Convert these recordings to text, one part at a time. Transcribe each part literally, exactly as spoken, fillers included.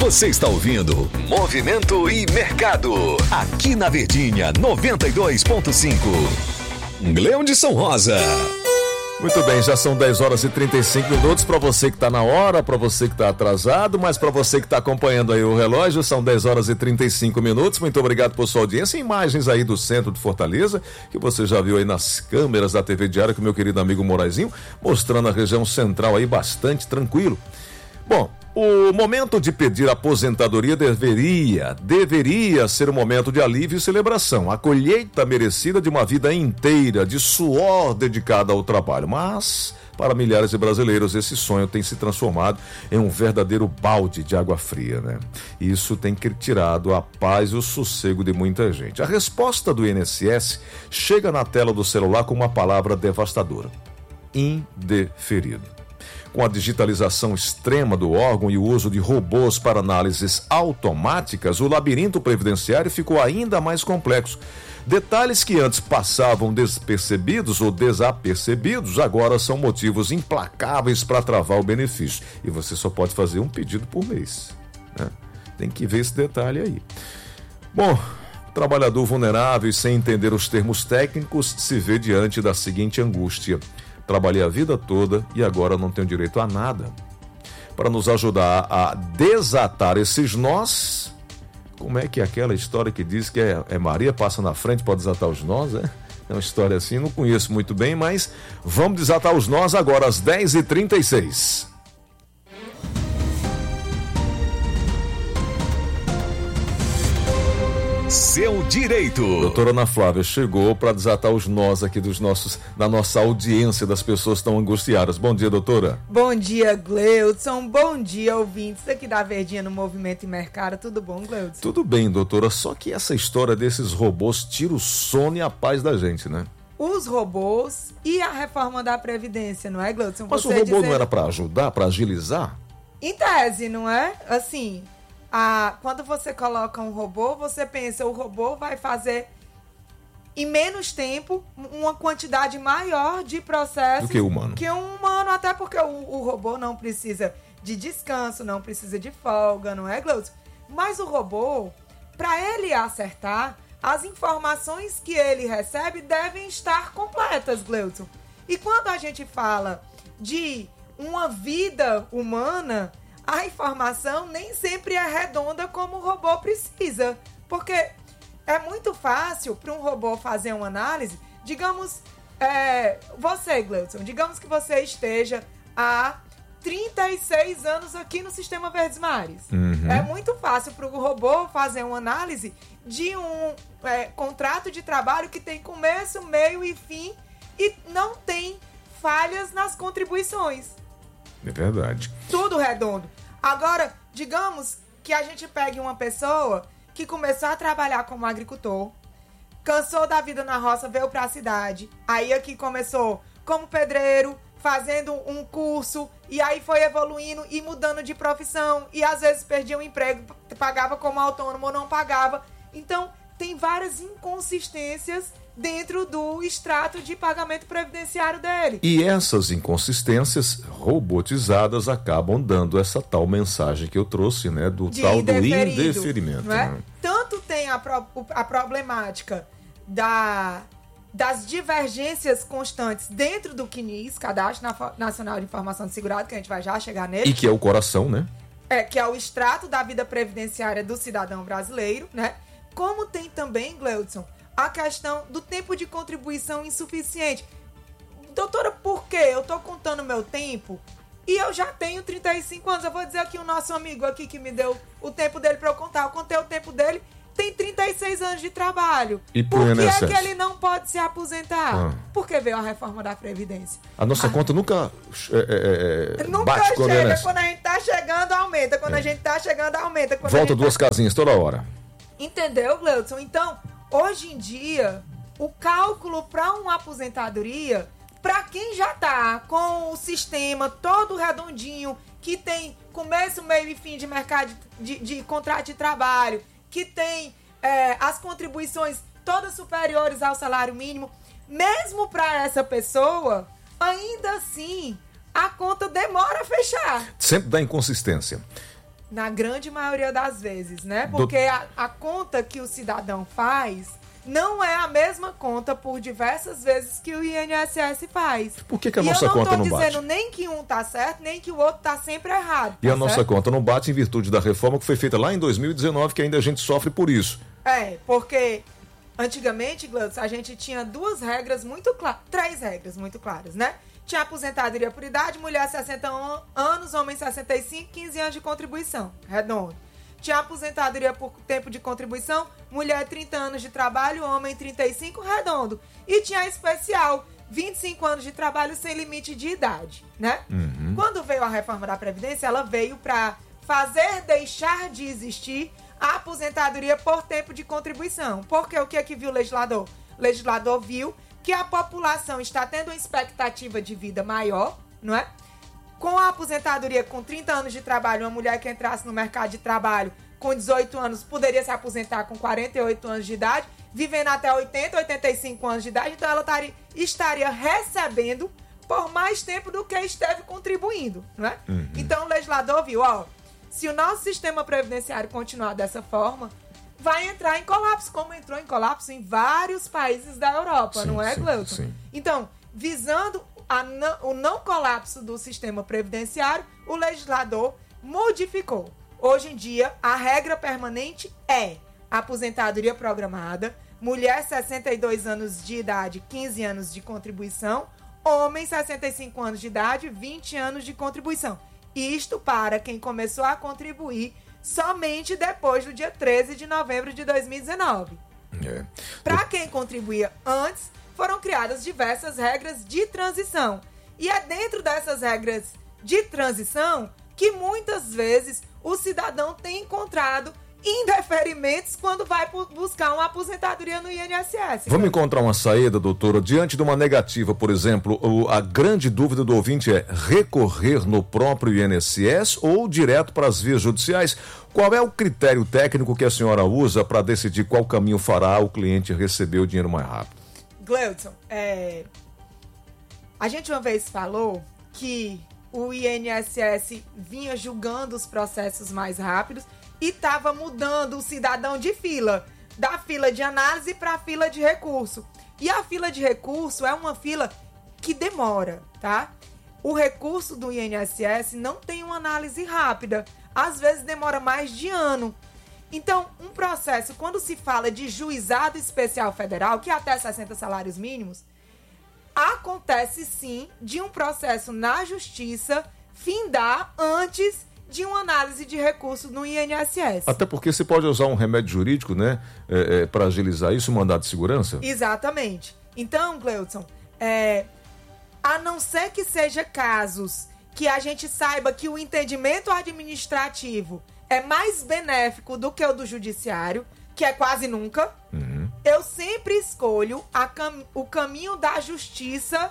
Você está ouvindo Movimento e Mercado, aqui na Verdinha noventa e dois ponto cinco. Gleudson Rosa. Muito bem, já são dez horas e trinta e cinco minutos. Para você que está na hora, para você que está atrasado, mas para você que está acompanhando aí o relógio, são dez horas e trinta e cinco minutos. Muito obrigado por sua audiência. Imagens aí do centro de Fortaleza, que você já viu aí nas câmeras da T V Diário com o meu querido amigo Moraizinho, mostrando a região central aí bastante tranquilo. Bom, o momento de pedir aposentadoria deveria, deveria ser um momento de alívio e celebração, a colheita merecida de uma vida inteira de suor dedicada ao trabalho. Mas, para milhares de brasileiros, esse sonho tem se transformado em um verdadeiro balde de água fria, né? Isso tem tirado a paz e o sossego de muita gente. A resposta do I N S S chega na tela do celular com uma palavra devastadora: indeferido. Com a digitalização extrema do órgão e o uso de robôs para análises automáticas, o labirinto previdenciário ficou ainda mais complexo. Detalhes que antes passavam despercebidos ou desapercebidos, agora são motivos implacáveis para travar o benefício. E você só pode fazer um pedido por mês, né? Tem que ver esse detalhe aí. Bom, trabalhador vulnerável e sem entender os termos técnicos se vê diante da seguinte angústia: trabalhei a vida toda e agora não tenho direito a nada. Para nos ajudar a desatar esses nós, como é que é aquela história que diz que é, é Maria passa na frente para desatar os nós, é? É uma história assim, não conheço muito bem, mas vamos desatar os nós agora às dez e trinta e seis. Seu direito. Doutora Ana Flávia chegou para desatar os nós aqui dos nossos, da nossa audiência, das pessoas tão angustiadas. Bom dia, doutora. Bom dia, Gleudson. Bom dia, ouvintes aqui da Verdinha no Movimento e Mercado. Tudo bom, Gleudson? Tudo bem, doutora. Só que essa história desses robôs tira o sono e a paz da gente, né? Os robôs e a reforma da Previdência, não é, Gleudson? Mas Você o robô dizer... não era para ajudar, para agilizar? Em tese, não é? Assim... Ah, quando você coloca um robô, você pensa, o robô vai fazer em menos tempo uma quantidade maior de processos do que o humano. Que um humano, até porque o, o robô não precisa de descanso, não precisa de folga, não é, Gleudson? Mas o robô, para ele acertar, as informações que ele recebe devem estar completas, Gleudson. E quando a gente fala de uma vida humana, a informação nem sempre é redonda como o robô precisa. Porque é muito fácil para um robô fazer uma análise. Digamos, é, você, Gleudson, digamos que você esteja há trinta e seis anos aqui no Sistema Verdes Mares. Uhum. É muito fácil para o robô fazer uma análise de um é, contrato de trabalho que tem começo, meio e fim e não tem falhas nas contribuições. É verdade. Tudo redondo. Agora, digamos que a gente pegue uma pessoa que começou a trabalhar como agricultor, cansou da vida na roça, veio para a cidade. Aí aqui começou como pedreiro, fazendo um curso, e aí foi evoluindo e mudando de profissão. E às vezes perdia o emprego, pagava como autônomo ou não pagava. Então, tem várias inconsistências dentro do extrato de pagamento previdenciário dele. E essas inconsistências robotizadas acabam dando essa tal mensagem que eu trouxe, né? Do de tal do indeferido, indeferimento. Não é? Né? Tanto tem a, pro, a problemática da, das divergências constantes dentro do C N I S, Cadastro Nacional de Informação de Segurado, que a gente vai já chegar nele. E que é o coração, né? É, que é o extrato da vida previdenciária do cidadão brasileiro, né? Como tem também, Gleudson, a questão do tempo de contribuição insuficiente. Doutora, por quê? Eu tô contando meu tempo e eu já tenho trinta e cinco anos. Eu vou dizer aqui o nosso amigo aqui que me deu o tempo dele para eu contar. Eu contei o tempo dele, tem trinta e seis anos de trabalho. E por, por que I N S S? é que ele não pode se aposentar? Ah. Porque veio a reforma da Previdência. A nossa Ah. conta nunca, é, é, Nunca bate com o I N chega. S S. Quando a gente tá chegando, aumenta. Quando É. a gente tá chegando, aumenta. Quando Volta a gente duas tá... casinhas toda hora. Entendeu, Gleudson? Então, hoje em dia, o cálculo para uma aposentadoria, para quem já tá com o sistema todo redondinho, que tem começo, meio e fim de mercado de, de, de contrato de trabalho, que tem é, as contribuições todas superiores ao salário mínimo, mesmo para essa pessoa, ainda assim, a conta demora a fechar. Sempre dá inconsistência. Na grande maioria das vezes, né? Porque a, a conta que o cidadão faz não é a mesma conta por diversas vezes que o I N S S faz. Por que, que a e nossa conta não bate? Eu não estou dizendo nem que um tá certo, nem que o outro tá sempre errado. Tá e a certo? nossa conta não bate em virtude da reforma que foi feita lá em dois mil e dezenove, que ainda a gente sofre por isso. É, porque antigamente, Gladys, a gente tinha duas regras muito claras, três regras muito claras, né? Tinha aposentadoria por idade, mulher sessenta anos, homem sessenta e cinco, quinze anos de contribuição, redondo. Tinha aposentadoria por tempo de contribuição, mulher trinta anos de trabalho, homem trinta e cinco, redondo. E tinha a especial, vinte e cinco anos de trabalho sem limite de idade, né? Uhum. Quando veio a reforma da Previdência, ela veio para fazer deixar de existir a aposentadoria por tempo de contribuição. Porque o que é que viu o legislador? O legislador viu que a população está tendo uma expectativa de vida maior, não é? Com a aposentadoria com trinta anos de trabalho, uma mulher que entrasse no mercado de trabalho com dezoito anos poderia se aposentar com quarenta e oito anos de idade, vivendo até oitenta, oitenta e cinco anos de idade, então ela taria, estaria recebendo por mais tempo do que esteve contribuindo, não é? Uhum. Então o legislador viu, ó, se o nosso sistema previdenciário continuar dessa forma, vai entrar em colapso, como entrou em colapso em vários países da Europa, sim, não é, Gleuton? Então, visando a não, o não colapso do sistema previdenciário, o legislador modificou. Hoje em dia, a regra permanente é aposentadoria programada, mulher sessenta e dois anos de idade, quinze anos de contribuição, homem sessenta e cinco anos de idade, vinte anos de contribuição. Isto para quem começou a contribuir somente depois do dia treze de novembro de dois mil e dezenove. É. Para quem contribuía antes, foram criadas diversas regras de transição. E é dentro dessas regras de transição que muitas vezes o cidadão tem encontrado indeferimentos quando vai buscar uma aposentadoria no I N S S. Vamos encontrar uma saída, doutora? Diante de uma negativa, por exemplo, a grande dúvida do ouvinte é recorrer no próprio I N S S ou direto para as vias judiciais? Qual é o critério técnico que a senhora usa para decidir qual caminho fará o cliente receber o dinheiro mais rápido? Gleuton, é... a gente uma vez falou que o I N S S vinha julgando os processos mais rápidos e estava mudando o cidadão de fila, da fila de análise para a fila de recurso. E a fila de recurso é uma fila que demora, tá? O recurso do I N S S não tem uma análise rápida, às vezes demora mais de ano. Então, um processo, quando se fala de juizado especial federal, que é até sessenta salários mínimos, acontece sim de um processo na justiça findar antes de uma análise de recurso no I N S S. Até porque você pode usar um remédio jurídico, né, é, é, para agilizar isso, um mandado de segurança? Exatamente. Então, Gleuton, é, a não ser que seja casos que a gente saiba que o entendimento administrativo é mais benéfico do que o do judiciário, que é quase nunca, uhum. eu sempre escolho a cam- o caminho da justiça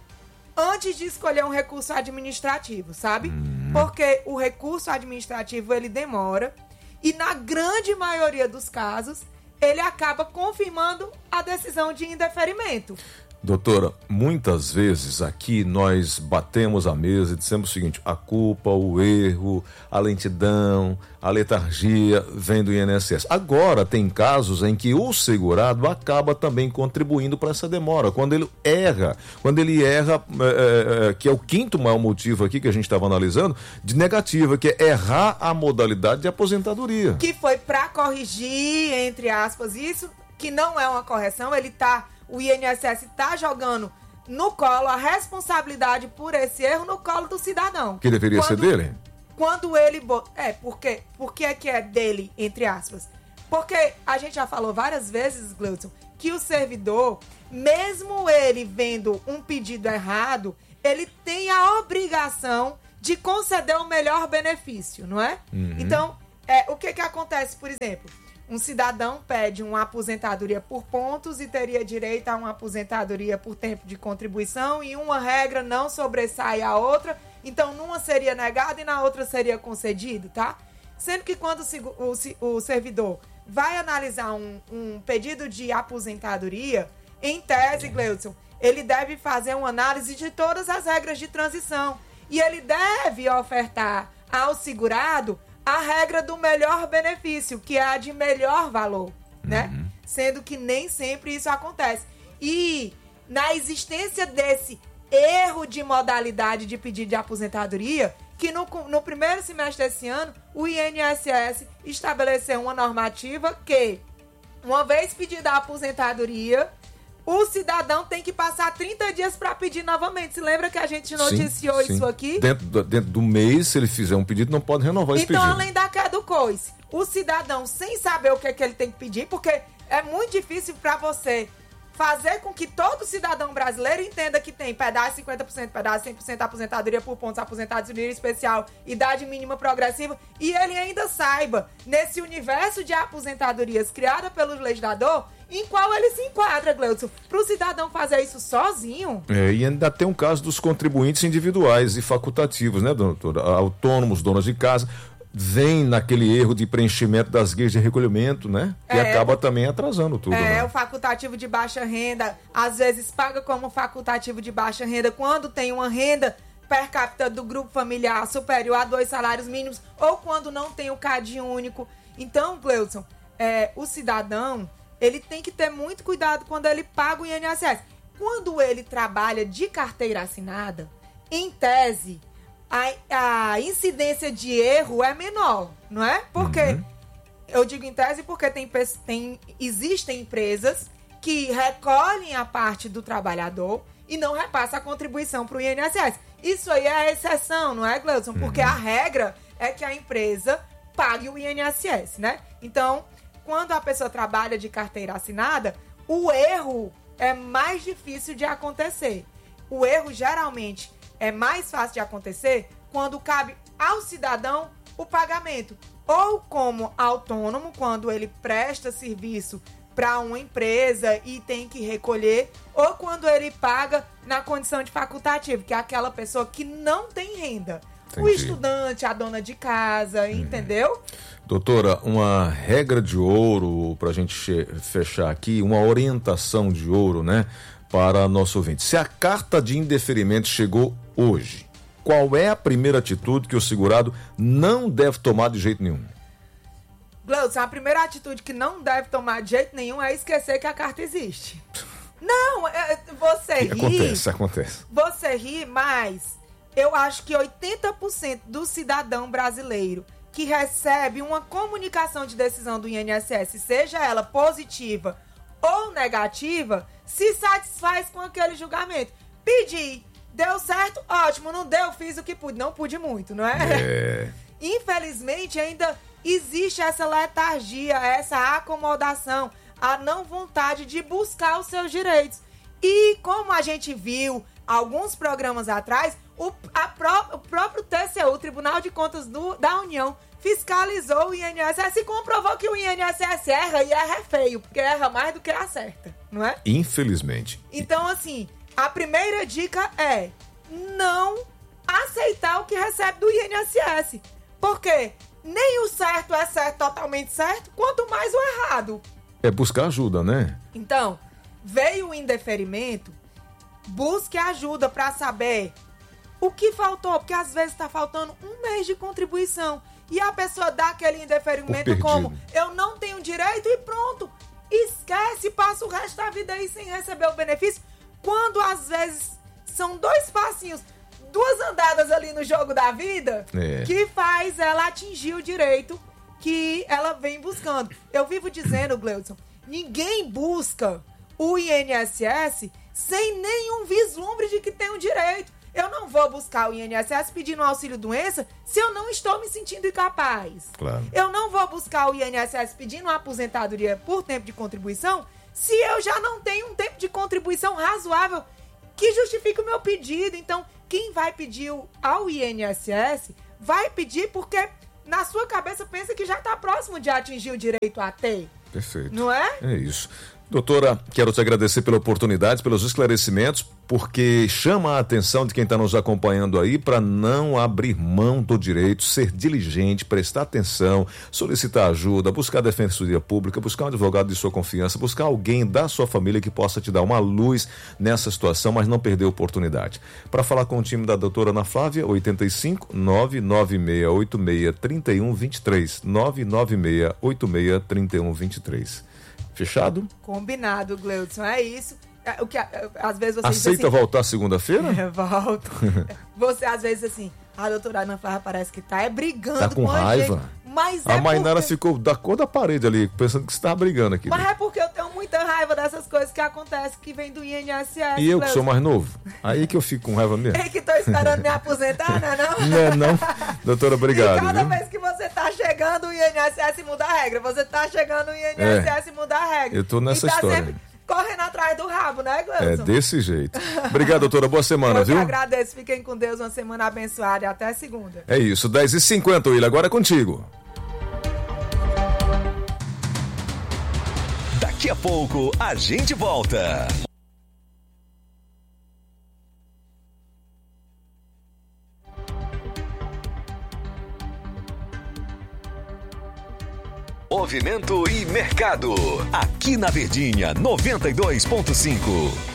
antes de escolher um recurso administrativo, sabe? Uhum. Porque o recurso administrativo, ele demora e, na grande maioria dos casos, ele acaba confirmando a decisão de indeferimento. Doutora, muitas vezes aqui nós batemos a mesa e dissemos o seguinte: a culpa, o erro, a lentidão, a letargia vem do I N S S. Agora tem casos em que o segurado acaba também contribuindo para essa demora, quando ele erra, quando ele erra, é, é, que é o quinto maior motivo aqui que a gente estava analisando, de negativa, que é errar a modalidade de aposentadoria. Que foi para corrigir, entre aspas, isso, que não é uma correção, ele está... O I N S S está jogando no colo a responsabilidade por esse erro no colo do cidadão. Que deveria quando, ser dele? Quando ele... É, porque, porque é que é dele, entre aspas? Porque a gente já falou várias vezes, Gleuton, que o servidor, mesmo ele vendo um pedido errado, ele tem a obrigação de conceder o melhor benefício, não é? Uhum. Então, é, o que que acontece, por exemplo? Um cidadão pede uma aposentadoria por pontos e teria direito a uma aposentadoria por tempo de contribuição e uma regra não sobressai a outra, então numa seria negada e na outra seria concedido, tá? Sendo que quando o, o, o servidor vai analisar um, um pedido de aposentadoria, em tese, Gleuton, ele deve fazer uma análise de todas as regras de transição e ele deve ofertar ao segurado a regra do melhor benefício, que é a de melhor valor, né? Uhum. Sendo que nem sempre isso acontece. E na existência desse erro de modalidade de pedido de aposentadoria, que no, no primeiro semestre desse ano, o I N S S estabeleceu uma normativa que, uma vez pedida a aposentadoria, o cidadão tem que passar trinta dias para pedir novamente. Se lembra que a gente noticiou sim, sim. isso aqui? Dentro do, dentro do mês, se ele fizer um pedido, não pode renovar esse então, pedido. Então, além da caducoice, o cidadão, sem saber o que, é que ele tem que pedir, porque é muito difícil para você fazer com que todo cidadão brasileiro entenda que tem pedaço cinquenta por cento, pedaço cem por cento, aposentadoria por pontos, aposentadoria especial, idade mínima progressiva, e ele ainda saiba, nesse universo de aposentadorias criada pelo legislador, em qual ele se enquadra, Gleudson. Para o cidadão fazer isso sozinho... É, e ainda tem um caso dos contribuintes individuais e facultativos, né, doutora? Autônomos, donos de casa... vem naquele erro de preenchimento das guias de recolhimento, né? Que é, acaba também atrasando tudo. É, né? O facultativo de baixa renda, às vezes paga como facultativo de baixa renda quando tem uma renda per capita do grupo familiar superior a dois salários mínimos ou quando não tem o cadinho único. Então, Gleudson, é, o cidadão, ele tem que ter muito cuidado quando ele paga o I N S S. Quando ele trabalha de carteira assinada, em tese... A, a incidência de erro é menor, não é? Porque, uhum. eu digo em tese porque tem, tem, existem empresas que recolhem a parte do trabalhador e não repassam a contribuição para o I N S S. Isso aí é a exceção, não é, Gleudson? Uhum. Porque a regra é que a empresa pague o I N S S, né? Então, quando a pessoa trabalha de carteira assinada, o erro é mais difícil de acontecer. O erro, geralmente... é mais fácil de acontecer quando cabe ao cidadão o pagamento. Ou como autônomo, quando ele presta serviço para uma empresa e tem que recolher, ou quando ele paga na condição de facultativo, que é aquela pessoa que não tem renda. Entendi. O estudante, a dona de casa, hum. entendeu? Doutora, uma regra de ouro, para a gente fechar aqui, uma orientação de ouro, né? Para nosso ouvinte. Se a carta de indeferimento chegou hoje, qual é a primeira atitude que o segurado não deve tomar de jeito nenhum? Gleudson, a primeira atitude que não deve tomar de jeito nenhum é esquecer que a carta existe. Não, é, você ri... Acontece, acontece. Você ri, mas eu acho que oitenta por cento do cidadão brasileiro que recebe uma comunicação de decisão do I N S S, seja ela positiva ou negativa, se satisfaz com aquele julgamento. Pedi, deu certo, ótimo, não deu, fiz o que pude. Não pude muito, não é? É. Infelizmente, ainda existe essa letargia, essa acomodação, a não vontade de buscar os seus direitos. E como a gente viu alguns programas atrás, o, a pró, o próprio T C U, o Tribunal de Contas do, da União, fiscalizou o I N S S e comprovou que o I N S S erra e erra feio, porque erra mais do que acerta, não é? Infelizmente. Então, assim, a primeira dica é não aceitar o que recebe do I N S S, porque nem o certo é certo, totalmente certo, quanto mais o errado. É buscar ajuda, né? Então, veio o indeferimento, busque ajuda para saber o que faltou, porque às vezes está faltando um mês de contribuição. E a pessoa dá aquele indeferimento como, eu não tenho direito e pronto. Esquece, passa o resto da vida aí sem receber o benefício. Quando às vezes são dois passinhos, duas andadas ali no jogo da vida, é. que faz ela atingir o direito que ela vem buscando. Eu vivo dizendo, Gleudson, ninguém busca o I N S S sem nenhum vislumbre de que tem um direito. Eu não vou buscar o I N S S pedindo auxílio-doença se eu não estou me sentindo incapaz. Claro. Eu não vou buscar o I N S S pedindo uma aposentadoria por tempo de contribuição se eu já não tenho um tempo de contribuição razoável que justifique o meu pedido. Então, quem vai pedir ao I N S S vai pedir porque na sua cabeça pensa que já está próximo de atingir o direito a ter. Perfeito. Não é? É isso. Doutora, quero te agradecer pela oportunidade, pelos esclarecimentos, porque chama a atenção de quem está nos acompanhando aí para não abrir mão do direito, ser diligente, prestar atenção, solicitar ajuda, buscar defensoria pública, buscar um advogado de sua confiança, buscar alguém da sua família que possa te dar uma luz nessa situação, mas não perder a oportunidade. Para falar com o time da doutora Ana Flávia, oitenta e cinco, nove nove seis oito seis, três um dois três, nove nove seis oito seis, três um dois três. Fechado? Combinado, Gleudson, é isso. É, o que às vezes você aceita assim, voltar segunda-feira? É, volto. Você às vezes assim, a doutora Ana Flávia parece que tá é brigando tá com, com raiva. Gente, mas a é Mainara porque... ficou da cor da parede ali, pensando que você estava brigando aqui. Mas né? é porque eu tenho muita raiva dessas coisas que acontecem, que vem do I N S S. E eu que sou mais novo? Aí que eu fico com raiva mesmo. É que tô esperando me aposentar, não é não? Não é não. Doutora, obrigado. E cada viu? vez que você tá chegando, o I N S S muda a regra. Você tá chegando, o I N S S é. muda a regra. Eu tô nessa e tá história. Sempre correndo atrás do rabo, né, Gleudson? É desse jeito. Obrigado, doutora. Boa semana, eu viu? Eu agradeço. Fiquem com Deus. Uma semana abençoada e até segunda. É isso. dez e cinquenta, William. Agora é contigo. Daqui a pouco a gente volta. Movimento e mercado. Aqui na Verdinha noventa e dois ponto cinco.